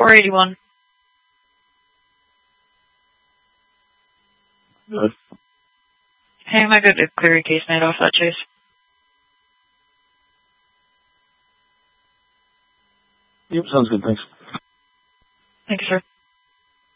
481. Good. Hey, am I good to clear your case made off that chase? Yep, sounds good, thanks. Thank you, sir.